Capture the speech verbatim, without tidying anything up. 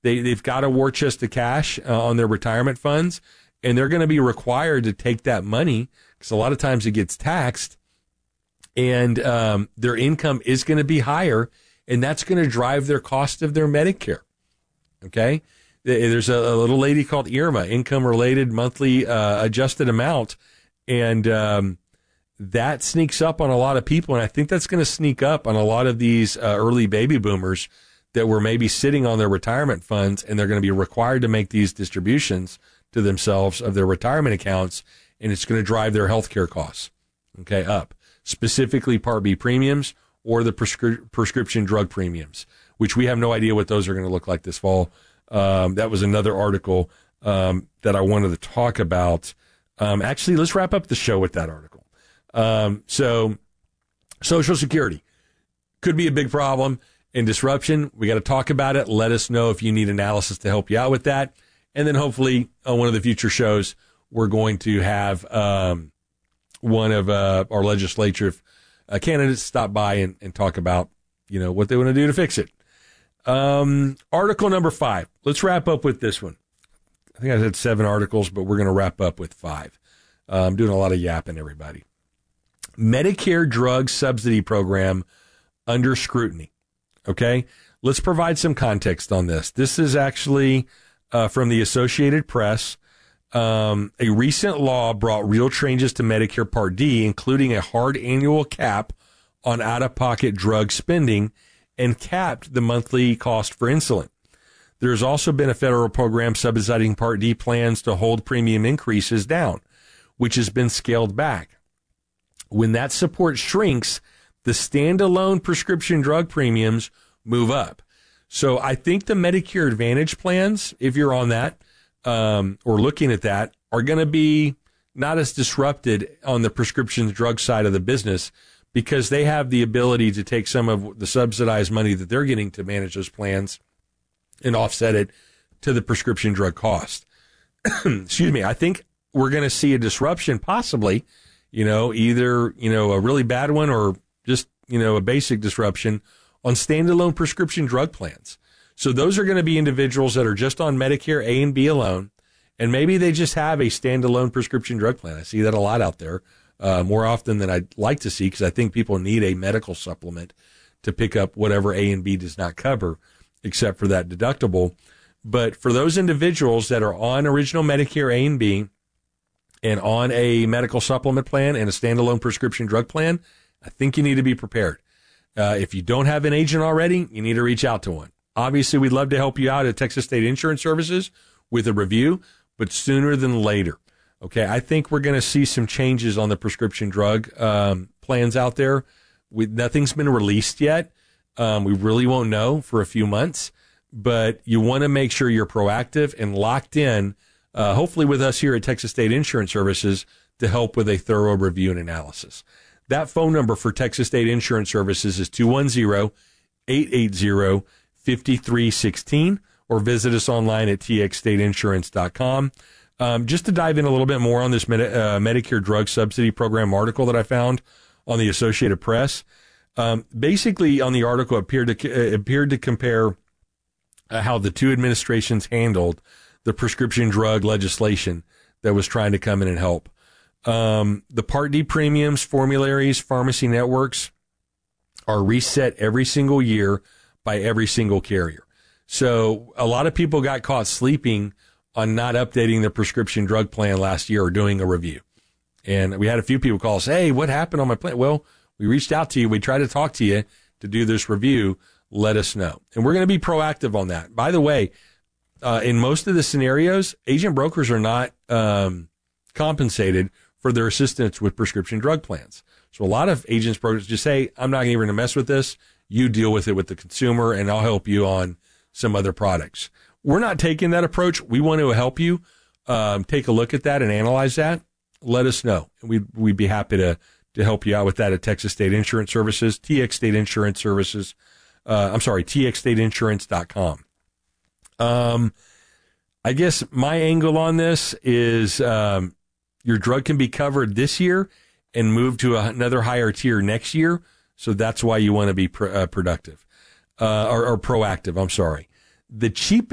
They, they've got a war chest of cash uh, on their retirement funds, and they're going to be required to take that money because a lot of times it gets taxed, and um, their income is going to be higher, and that's going to drive their cost of their Medicare. Okay? There's a, a little lady called I R M A, income-related monthly uh, adjusted amount, and um, that sneaks up on a lot of people, and I think that's going to sneak up on a lot of these uh, early baby boomers that were maybe sitting on their retirement funds, and they're going to be required to make these distributions to themselves of their retirement accounts, and it's going to drive their health care costs, okay, up, specifically Part B premiums or the prescri- prescription drug premiums, which we have no idea what those are going to look like this fall. Um, that was another article um, that I wanted to talk about. Um, actually, let's wrap up the show with that article. Um, so Social Security could be a big problem and disruption. We got to talk about it. Let us know if you need analysis to help you out with that. And then hopefully on one of the future shows, we're going to have um, one of uh, our legislature uh, candidates stop by and, and talk about, you know, what they want to do to fix it. Um, article number five. Let's wrap up with this one. I think I said seven articles, but we're going to wrap up with five. Uh, I'm doing a lot of yapping, everybody. Medicare drug subsidy program under scrutiny. Okay, let's provide some context on this. This is actually uh, from the Associated Press. Um, a recent law brought real changes to Medicare Part D, including a hard annual cap on out-of-pocket drug spending and capped the monthly cost for insulin. There's also been a federal program subsidizing Part D plans to hold premium increases down, which has been scaled back. When that support shrinks, the standalone prescription drug premiums move up. So I think the Medicare Advantage plans, if you're on that um, or looking at that, are going to be not as disrupted on the prescription drug side of the business because they have the ability to take some of the subsidized money that they're getting to manage those plans and offset it to the prescription drug cost. Excuse me. I think we're going to see a disruption possibly, you know, either, you know, a really bad one or just, you know, a basic disruption on standalone prescription drug plans. So those are going to be individuals that are just on Medicare A and B alone, and maybe they just have a standalone prescription drug plan. I see that a lot out there, uh, more often than I'd like to see, because I think people need a medical supplement to pick up whatever A and B does not cover, except for that deductible. But for those individuals that are on original Medicare A and B and on a medical supplement plan and a standalone prescription drug plan, I think you need to be prepared. Uh, if you don't have an agent already, you need to reach out to one. Obviously, we'd love to help you out at Texas State Insurance Services with a review, but sooner than later. Okay, I think we're going to see some changes on the prescription drug um, plans out there. We, nothing's been released yet. Um, we really won't know for a few months, but you want to make sure you're proactive and locked in, uh, hopefully with us here at Texas State Insurance Services to help with a thorough review and analysis. That phone number for Texas State Insurance Services is two one zero, eight eight zero, five three one six or visit us online at t x state insurance dot com. Um, just to dive in a little bit more on this Medi- uh, Medicare Drug Subsidy Program article that I found on the Associated Press, um, basically on the article appeared to, uh, appeared to compare uh, how the two administrations handled the prescription drug legislation that was trying to come in and help. Um, the Part D premiums, formularies, pharmacy networks are reset every single year by every single carrier. So a lot of people got caught sleeping on not updating their prescription drug plan last year or doing a review. And we had a few people call us, hey, what happened on my plan? Well, we reached out to you. We tried to talk to you to do this review. Let us know. And we're going to be proactive on that. By the way, uh, in most of the scenarios, agent brokers are not um, compensated for their assistance with prescription drug plans. So a lot of agents, brokers just say, I'm not even going to mess with this. You deal with it with the consumer, and I'll help you on some other products. We're not taking that approach. We want to help you um, take a look at that and analyze that. Let us know. We'd, we'd be happy to, to help you out with that at Texas State Insurance Services, T X State Insurance Services. Uh, I'm sorry, t x state insurance dot com. Um, I guess my angle on this is um, your drug can be covered this year and move to a, another higher tier next year. So that's why you want to be pr- uh, productive uh, or, or proactive. I'm sorry. The cheapest